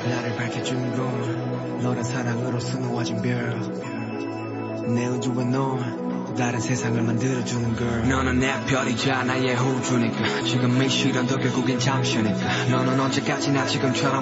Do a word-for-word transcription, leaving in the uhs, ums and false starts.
나를 밝혀준 건 너란 사랑으로 수놓아진 별 내 우주와 넌 다른 세상을 만들어주는 girl 너는 내 별이자 나의 호주니까 지금 이 시련도 결국엔 잠시니까 너는 언제까지나 지금처럼